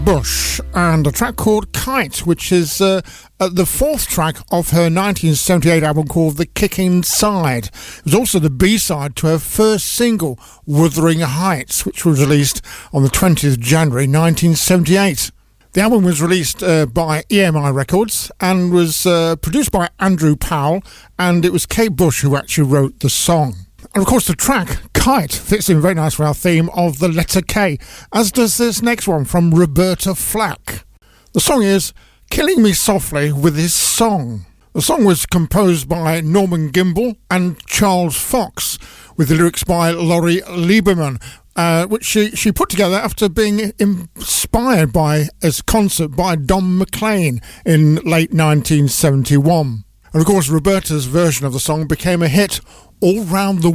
Bush and a track called Kite, which is the fourth track of her 1978 album called The Kicking Side. It was also the B-side to her first single, Wuthering Heights, which was released on the 20th of January 1978. The album was released by EMI Records and was produced by Andrew Powell, and it was Kate Bush who actually wrote the song. And of course the track Kite fits in very nice with our theme of the letter K, as does this next one from Roberta Flack. The song is Killing Me Softly with His Song. The song was composed by Norman Gimbel and Charles Fox, with the lyrics by Laurie Lieberman, which she put together after being inspired by a concert by Don McLean in late 1971. And of course Roberta's version of the song became a hit all round the